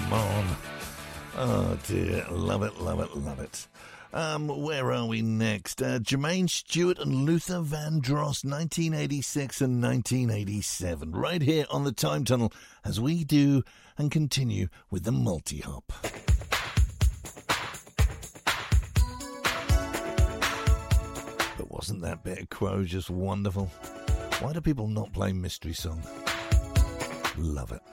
come on. Oh dear, love it, love it, love it. Where are we next? Jermaine Stewart and Luther Vandross, 1986 and 1987, right here on the Time Tunnel as we do and continue with the multi-hop. But wasn't that bit of Quo just wonderful? Why do people not play Mystery Song? Love it.